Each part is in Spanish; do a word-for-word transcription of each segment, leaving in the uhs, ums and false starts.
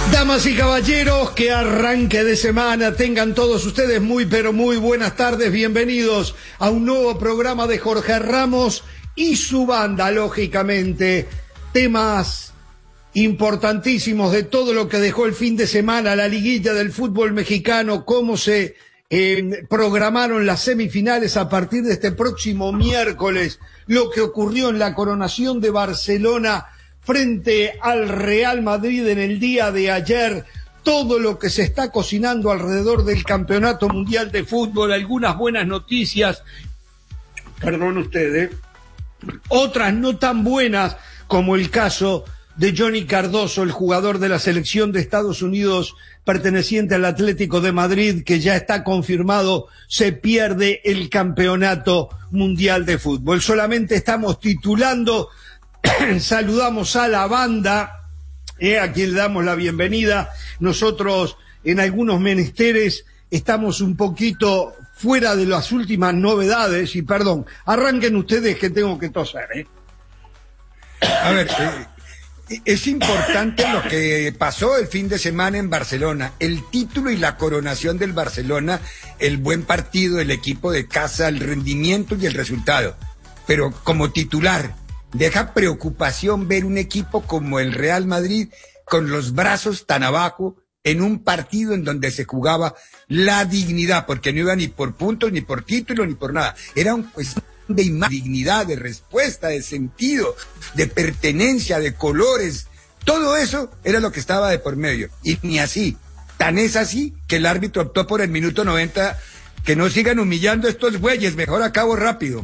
Damas y caballeros, que arranque de semana, tengan todos ustedes muy pero muy buenas tardes, bienvenidos a un nuevo programa de Jorge Ramos y su banda, lógicamente, temas importantísimos de todo lo que dejó el fin de semana, la liguilla del fútbol mexicano, cómo se eh, programaron las semifinales a partir de este próximo miércoles, lo que ocurrió en la coronación de Barcelona frente al Real Madrid en el día de ayer, todo lo que se está cocinando alrededor del Campeonato Mundial de Fútbol, algunas buenas noticias, perdón ustedes, otras no tan buenas, como el caso de Johnny Cardoso, el jugador de la selección de Estados Unidos perteneciente al Atlético de Madrid, que ya está confirmado, se pierde el Campeonato Mundial de Fútbol. Solamente estamos titulando. Saludamos a la banda, eh, a quien le damos la bienvenida. Nosotros en algunos menesteres estamos un poquito fuera de las últimas novedades y perdón, arranquen ustedes que tengo que toser. ¿eh? A ver, eh, es importante lo que pasó el fin de semana en Barcelona, el título y la coronación del Barcelona, el buen partido, el equipo de casa, el rendimiento y el resultado, pero como titular deja preocupación ver un equipo como el Real Madrid con los brazos tan abajo en un partido en donde se jugaba la dignidad, porque no iba ni por puntos, ni por título, ni por nada. Era un cuestión de dignidad, de respuesta, de sentido, de pertenencia, de colores. Todo eso era lo que estaba de por medio. Y ni así. Tan es así que el árbitro optó por el minuto noventa, que no sigan humillando a estos güeyes, mejor acabo rápido.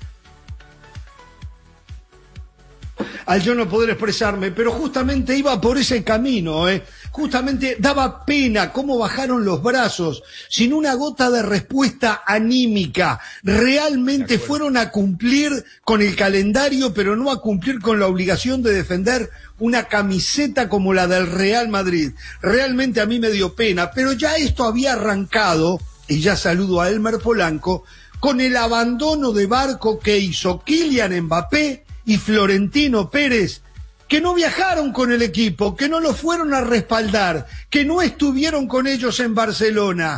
Al yo no poder expresarme, pero justamente iba por ese camino, ¿eh? Justamente daba pena cómo bajaron los brazos, sin una gota de respuesta anímica. Realmente fueron a cumplir con el calendario, pero no a cumplir con la obligación de defender una camiseta como la del Real Madrid. Realmente a mí me dio pena, pero ya esto había arrancado, y ya saludo a Elmer Polanco, con el abandono de barco que hizo Kylian Mbappé y Florentino Pérez, que no viajaron con el equipo, que no lo fueron a respaldar, que no estuvieron con ellos en Barcelona.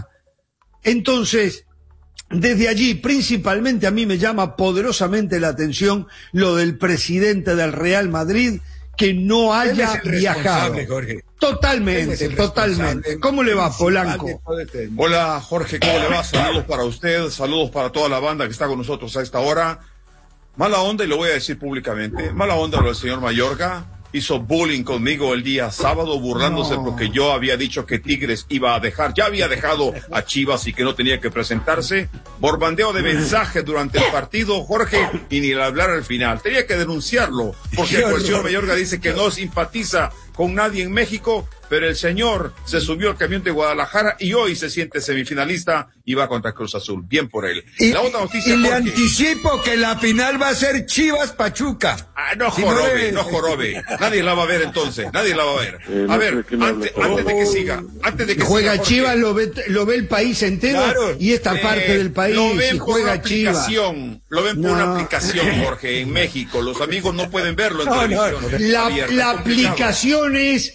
Entonces, desde allí, principalmente a mí me llama poderosamente la atención lo del presidente del Real Madrid, que no haya viajado. Jorge. Totalmente, totalmente. ¿Cómo le va, Polanco? Hola, Jorge, ¿cómo le va? Saludos para usted, saludos para toda la banda que está con nosotros a esta hora. Mala onda, y lo voy a decir públicamente, mala onda lo del señor Mayorga, hizo bullying conmigo el día sábado, burlándose no. porque yo había dicho que Tigres iba a dejar, ya había dejado a Chivas y que no tenía que presentarse, borbandeo de mensajes durante el partido, Jorge, y ni el hablar al final, tenía que denunciarlo, porque el señor Mayorga dice que no simpatiza con nadie en México, pero el señor se subió al camión de Guadalajara y hoy se siente semifinalista y va contra Cruz Azul. Bien por él. Y, la otra noticia, y le Jorge, anticipo que la final va a ser Chivas Pachuca. Ah, no si jorobe, no, le... no jorobe. Nadie la va a ver entonces, nadie la va a ver. Eh, a no ver, antes, antes de que siga, antes de que juega siga, Chivas, lo ve, lo ve el país entero, claro, y esta eh, parte del país, lo ven y por juega una Chivas. aplicación, lo ven por No. una aplicación, Jorge, en México. Los amigos no pueden verlo en No, televisión. no, La, abierta, la es complicado. aplicación es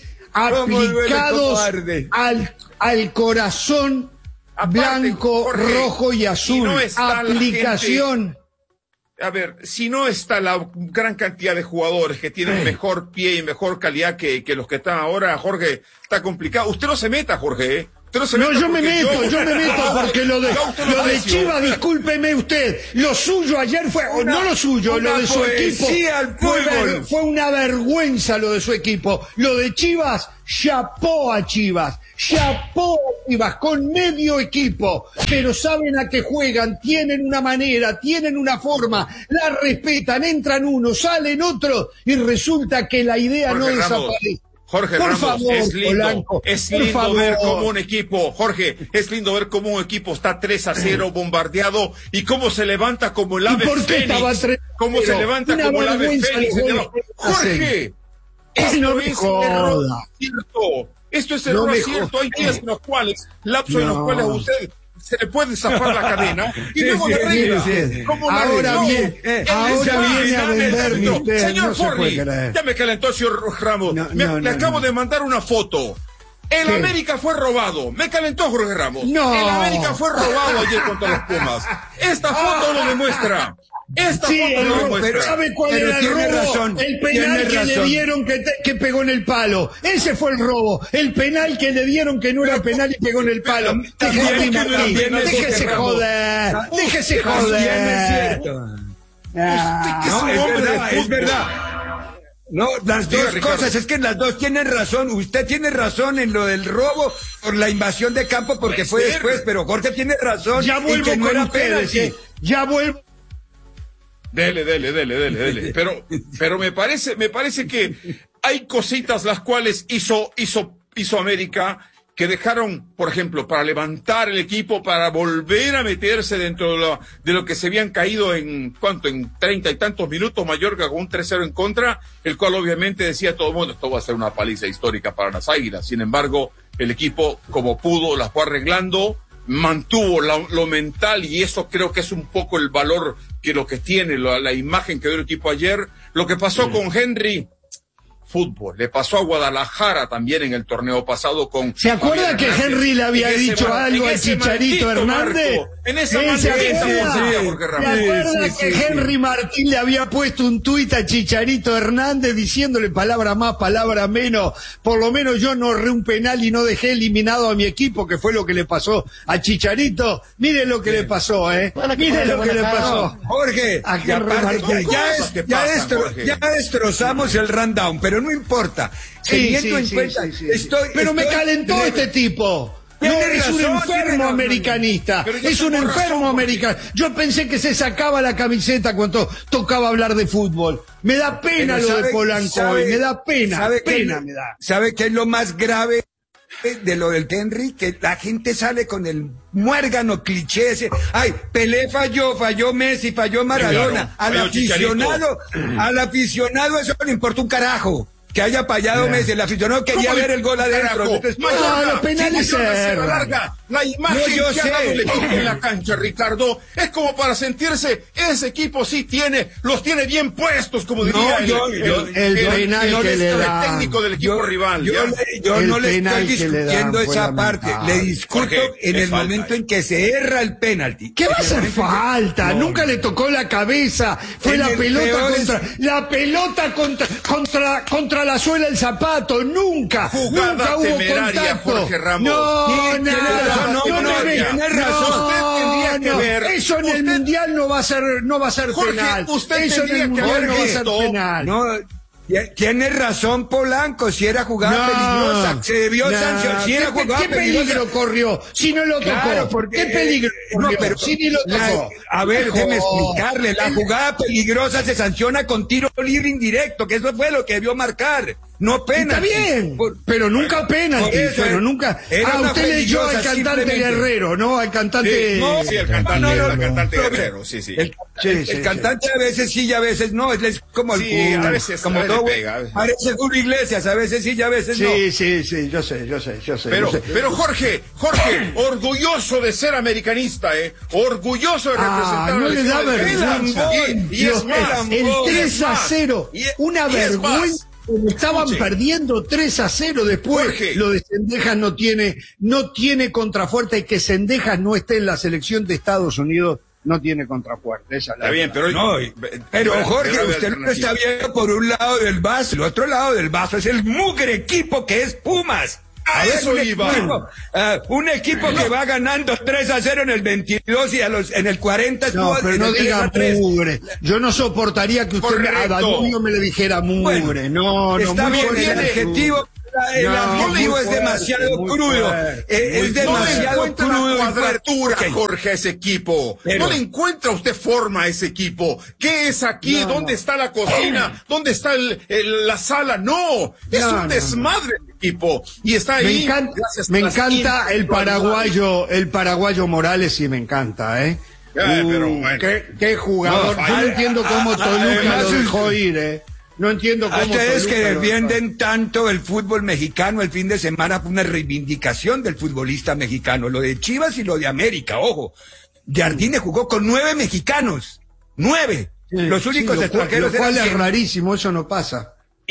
aplicados al, al corazón Aparte, blanco, Jorge, rojo y azul. si no está la aplicación. gente, a ver, si no está la gran cantidad de jugadores que tienen mejor pie y mejor calidad que, que los que están ahora, Jorge, está complicado. Usted no se meta, Jorge, ¿eh? No, no, yo me meto, yo, yo me meto porque lo de, lo de Chivas, discúlpeme usted, lo suyo ayer fue, una, no lo suyo, lo de su equipo, fue, ver, fue una vergüenza lo de su equipo. Lo de Chivas, chapó a Chivas, chapó a Chivas con medio equipo, pero saben a qué juegan, tienen una manera, tienen una forma, la respetan, entran uno, salen otro y resulta que la idea Jorge no Ramos. desaparece. Jorge por Ramos, favor, es lindo, Polanco, es por lindo favor. ver cómo un equipo, Jorge, es lindo ver cómo un equipo está tres a cero bombardeado y cómo se levanta como el ave fénix, cómo se levanta Una como el ave vergüenza fénix. de Jorge, esto no es joda. error cierto, esto es error No cierto, hay días en los cuales, lapsos en los No. cuales a usted se le puede zafar la cadena y luego sí, le arregla. sí, sí. ¿Cómo le Ahora arregla? bien, Él ahora es viene a mal, venderme no, usted, señor no se puede Forni, creer. ya me calentó, señor Ramos. No, Me- no, le no, acabo no. de mandar una foto El ¿Qué? América fue robado. Me calentó Jorge Ramos. No. El América fue robado ayer contra los Pumas. Esta foto lo demuestra. Esta Sí, foto el lo robo, demuestra. pero ¿sabe cuál Pero era el tiene robo? razón, El penal tiene que le razón. dieron que, te- que pegó en el palo. Ese fue el robo. El penal que le dieron que no era penal y pegó en el palo. También Déjese, que no era Martín, penal, déjese Ramos. joder. Déjese También es joder. cierto. Ah. que es No, un es hombre de verdad, es fútbol. verdad. No, las Diga, dos Ricardo. cosas, es que las dos tienen razón. Usted tiene razón en lo del robo por la invasión de campo porque Puede fue ser. después, pero Jorge tiene razón Ya en vuelvo que no con era ustedes. penalti. eh. Ya vuelvo. Dele, dele, dele, dele, dele. Pero, pero me parece, me parece que hay cositas las cuales hizo, hizo, hizo América que dejaron, por ejemplo, para levantar el equipo, para volver a meterse dentro de lo, de lo que se habían caído en, ¿cuánto? En treinta y tantos minutos, Mallorca con un tres cero en contra, el cual obviamente decía todo el mundo, esto va a ser una paliza histórica para las Águilas. Sin embargo, el equipo, como pudo, la fue arreglando, mantuvo la, lo mental, y eso creo que es un poco el valor que lo que tiene, la, la imagen que dio el equipo ayer. Lo que pasó con Henry, fútbol. Le pasó a Guadalajara también en el torneo pasado con... ¿Se acuerda Javier que Hernández? Henry le había En ese dicho mar- algo en al ese Chicharito maldito Hernández? marco, en esa ¿Eh? ¿Se maldita acuerda? portería, Jorge ¿Se Ramos. acuerda Sí, sí, que sí, Henry Martín le había puesto un tuit a Chicharito Hernández diciéndole palabra más, palabra menos? Por lo menos yo no erré un penal y no dejé eliminado a mi equipo, que fue lo que le pasó a Chicharito. Mire lo que le pasó, ¿eh? Mire lo que le pasó. Jorge, A y Henry aparte, Martín. ya, ya Cosas es- que ya pasan, destro- Jorge. ya destrozamos el rundown, pero no importa. Sí, Teniendo sí, en sí, cuenta, sí, sí, sí. estoy, Pero me estoy- calentó este tipo. No, Tiene es un razón, tiene enfermo razón. americanista. Pero yo Es un tengo enfermo razón, porque- americano. Yo pensé que se sacaba la camiseta cuando tocaba hablar de fútbol. Me da pena Pero lo de sabe- Polanco sabe- hoy. Me da pena. ¿sabe qué- Pena me da. ¿Sabe qué es lo más grave de lo del Henry? Que la gente sale con el muérgano cliché ese. Ay, Pelé falló, falló Messi, falló Maradona. claro, al falló aficionado, al aficionado eso no le importa un carajo. Que haya fallado Messi, el aficionado quería ¿Cómo ver le- el gol adentro. carajo? Entonces, No, los penales si Mallorca se erran. alarga, la imagen No, yo que ha sé. dado el equipo en la cancha, Ricardo, es como para sentirse, ese equipo sí tiene, los tiene bien puestos, como diría el, yo- el, yo- el penal el- que el- le el da. técnico del equipo yo, rival. yo ¿ya? le- yo El no le penal estoy que le dan discutiendo fue esa parte, lamentable. le discuto Jorge, en es el falta, momento eh. en que se erra el penalti. ¿Qué va a En el hacer momento en que- falta? No, Nunca le tocó la cabeza. Fue En la el pelota peor contra, es- la pelota contra, contra, contra la suela del zapato. Nunca, Jugada nunca hubo temeraria, contacto. Jorge Ramos. No, Sí, tiene nada. razón, no, no, no, me ve- tiene razón. no, Usted tendría que no. ver- Eso en el usted- mundial no va a ser, no va a ser Jorge, penal. usted Eso en tendría el que mundial haber no va a ser visto- penal. No, ti- tiene razón Polanco, si era jugada No, peligrosa, se debió no. sancionar, si era ¿Qué, jugada qué peligro peligrosa. corrió? Si no lo tocó. Claro, porque, ¿Qué peligro eh, corrió? no, pero- si ni lo la- tocó. a ver, No. déjeme explicarle, la jugada peligrosa se sanciona con tiro libre indirecto, que eso fue lo que debió marcar, no pena. Está bien, pero nunca penalti, por eso, pero eh, nunca. era Ah, una usted leyó al peligrosa, cantante simplemente. Guerrero, ¿no? Al cantante. Sí, no, sí, el cantante, No, no, no, el cantante no, Guerrero, sí, sí. El, Sí, el- sí, el sí. cantante a veces sí y a veces no, es como el Sí, fútbol, a veces- como a veces todo, pega, a veces. parece Julio Iglesias, a veces sí y a veces no. Sí, sí, sí, yo sé, yo sé, yo sé. Pero, yo sé. pero Jorge, Jorge, orgulloso de ser americanista, ¿eh? Orgulloso de Ah, representar no al le da equipo americanista. vergüenza. Y, y es Dios, más, el y es tres a más, cero, y es- una y es vergüenza. más. Estaban Escuche. perdiendo tres a cero después. Jorge. Lo de Cendejas no tiene, no tiene contrafuerte, y que Cendejas no esté en la selección de Estados Unidos no tiene contrafuerte. Esa es la Está bien, verdad. pero... No, y- pero Jorge, Debe haber usted no está alternativa. viendo por un lado del vaso, el otro lado del vaso es el mugre equipo que es Pumas. A ver, eso un iba. equipo, ah, un equipo que va ganando tres a cero en el veintidós y a los, en el cuarenta No, estuvo pero en no el tres diga a tres. mugre. Yo no soportaría que usted me- a Correcto. Danubio me le dijera mugre. Bueno, no, no, está muy bien, fuerte. el adjetivo, el No, adjetivo muy es fuerte, demasiado muy crudo. fuerte, Eh, muy es fuerte. No le demasiado encuentra crudo la y fuerte. cuadratura, Ok. Jorge, a ese equipo. Pero- No le encuentra usted forma a ese equipo. ¿Qué es aquí? No, ¿Dónde no. está la cocina? ¿Dónde está el- el- la sala? No, es No, un no, no. desmadre el equipo. Y está Me ahí. encanta, gracias a me las encanta el paraguayo, el paraguayo Morales, sí me encanta, ¿eh? Eh, pero Uh, bueno. qué, qué jugador. No, Yo no a- entiendo cómo a- Toluca además lo es- dejó ir, ¿eh? No entiendo A cómo ustedes que Toluca lo dejó ir. defienden tanto el fútbol mexicano, el fin de semana fue una reivindicación del futbolista mexicano, lo de Chivas y lo de América, ojo. Jardine jugó con nueve mexicanos, nueve. Sí, Los sí, únicos lo cual- extranjeros Lo cual eran es cien. rarísimo, eso no pasa.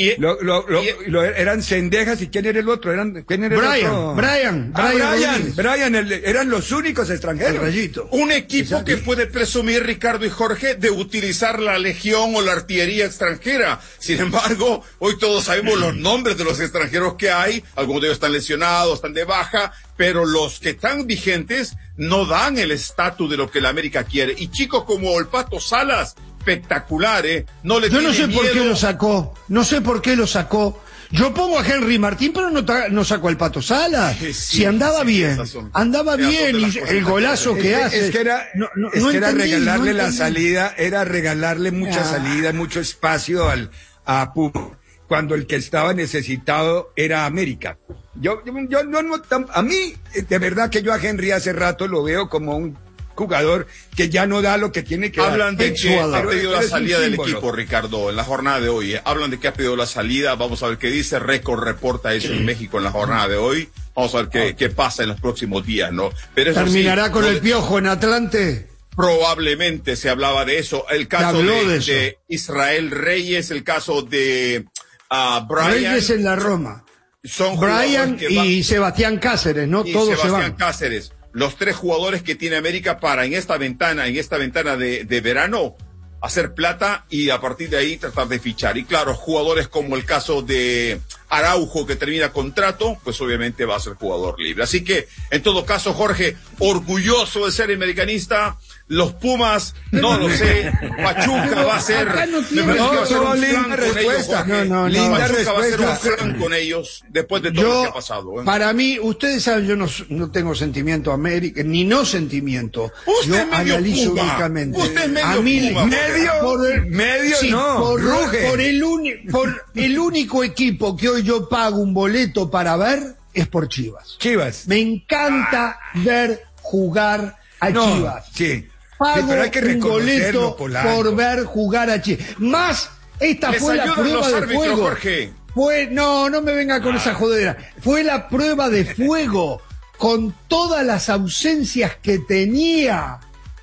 Y, lo, lo, lo, y, lo, eran Cendejas y ¿quién era el otro? Eran, ¿quién era Brian, el otro? Brian, ah, Brian, Brian, Brian el, eran los únicos extranjeros. El Rayito. Un equipo Exacto. que puede presumir, Ricardo y Jorge, de utilizar la legión o la artillería extranjera. Sin embargo, hoy todos sabemos los nombres de los extranjeros que hay. Algunos de ellos están lesionados, están de baja, pero los que están vigentes no dan el estatus de lo que la América quiere. Y chicos como el Pato Salas, espectacular, ¿eh? No le Yo no sé miedo. por qué lo sacó, no sé por qué lo sacó. Yo pongo a Henry Martín, pero no, no sacó al Pato Salas. Sí, sí, si andaba sí, bien, andaba bien y el golazo que, que hace. Es que era, no, no, es no que entendí, era regalarle no la salida, era regalarle mucha ah. salida, mucho espacio al a Puma, cuando el que estaba necesitado era América. Yo, yo, yo no, no, a mí, de verdad que yo a Henry hace rato lo veo como un jugador que ya no da lo que tiene que Hablan dar. de que ha pedido la salida del equipo, Ricardo, en la jornada de hoy. ¿eh? Hablan de que ha pedido la salida. Vamos a ver qué dice. Récord reporta eso en México en la jornada de hoy. Vamos a ver qué, qué pasa en los próximos días, ¿no? Pero eso ¿Terminará sí, con no el de... Piojo en Atlante? Probablemente se hablaba de eso. El caso de, de, de Israel Reyes, el caso de uh, Brian. Reyes en la Roma. Son Brian y va... Sebastián Cáceres, ¿no? Y Todos Sebastián se van. Cáceres. Los tres jugadores que tiene América para en esta ventana, en esta ventana de, de verano, hacer plata y a partir de ahí tratar de fichar. Y claro, jugadores como el caso de Araujo que termina contrato, pues obviamente va a ser jugador libre. Así que, en todo caso, Jorge, orgulloso de ser americanista. Los Pumas, no lo sé. Pachuca va a ser. No, tiene... no, va a ser no, un linda respuesta. Ellos, no, no, linda no. respuesta. Va a ser un flan con ellos después de todo yo, lo que ha pasado. ¿eh? Para mí, ustedes saben, yo no, no tengo sentimiento América, ni no sentimiento. Usted yo es medio analizo Cuba. únicamente. Usted es medio a mí, Cuba. Medio, por el, medio sí, no. Por, Ruge. por, el uni, por el único equipo que hoy yo pago un boleto para ver es por Chivas. Chivas. Me encanta ver jugar a no, Chivas. Sí. Pago sí, pero hay que un boleto Polanco. por ver jugar a Chivas. Más, esta Les fue la prueba de árbitros, fuego. Jorge. Fue, no, no me venga con ah. esa jodera. Fue la prueba de fuego con todas las ausencias que tenía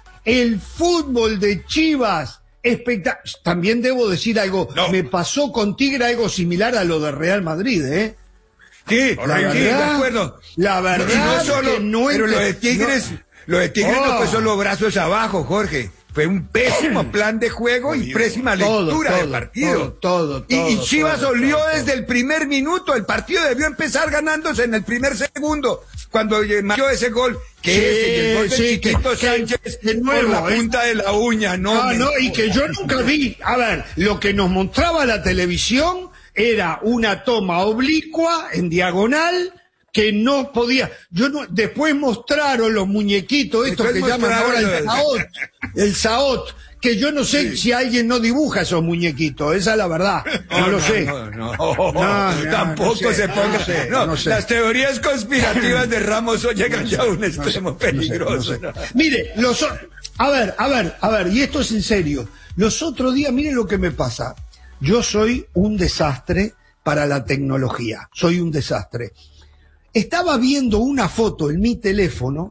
el fútbol de Chivas. Espectac- También debo decir algo. No. Me pasó con Tigre algo similar a lo de Real Madrid, ¿eh? Sí, la verdad, sí, de acuerdo. La verdad, y no solo, que no pero lo de Tigres, no, lo de Tigres oh. no fue solo brazos abajo, Jorge. Fue un pésimo plan de juego y pésima lectura todo, del partido. Todo, todo, y, y Chivas todo, olió todo, desde todo. el primer minuto. El partido debió empezar ganándose en el primer segundo. Cuando marcó ese gol, que sí, ese, y el gol de sí, Chiquito que, Sánchez que, nuevo, por la ¿eh? punta de la uña, no. Ah, me... no, y que yo nunca vi. A ver, lo que nos mostraba la televisión era una toma oblicua en diagonal que no podía. Yo no. Después mostraron los muñequitos estos después que llaman ahora el Saot, el Saot, que yo no sé sí. si alguien no dibuja esos muñequitos, esa es la verdad, no, no lo no, sé. No, no, no, no tampoco no sé, se ponga. No, sé, no, no sé. Las teorías conspirativas de Ramos llegan ya a un extremo peligroso. Sé, mire, los, a ver, a ver, a ver, y esto es en serio. Los otros días, mire lo que me pasa. Yo soy un desastre para la tecnología, soy un desastre. Estaba viendo una foto en mi teléfono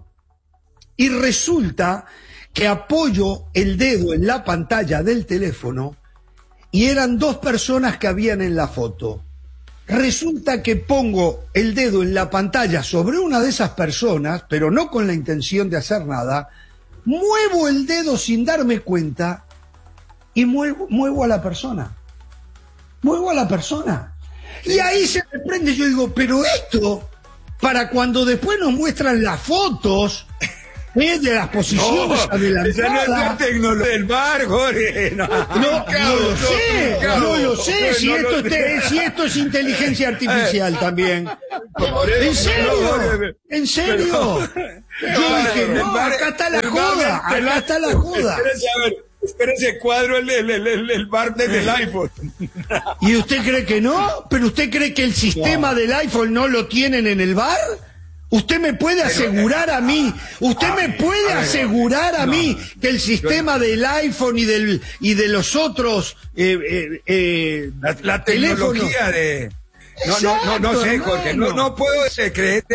y resulta que apoyo el dedo en la pantalla del teléfono y eran dos personas que habían en la foto. Resulta que pongo el dedo en la pantalla sobre una de esas personas, pero no con la intención de hacer nada, muevo el dedo sin darme cuenta y muevo, muevo a la persona. Muevo a la persona. Y ahí se me prende, yo digo, pero esto, para cuando después nos muestran las fotos... ¿Eh? De las posiciones no, adelantadas. Esa no es la tecnología del bar, Jorge. No, no, no, no lo sé, no, no lo sé. Si, no, esto no, es, si esto es inteligencia artificial eh, también. ¿En serio? ¿En serio? Yo dije, no, acá está la joda, acá está la joda. Espérese, ese cuadro el, el, el, el bar del iPhone. ¿Y usted cree que no? ¿Pero usted cree que el sistema del iPhone no lo tienen en el bar? ¿Usted me puede asegurar a mí, usted me puede asegurar a mí que el sistema del iPhone y del y de los otros eh, eh, eh, la, la tecnología de no, no, no, no sé, Jorge, no, no puedo creer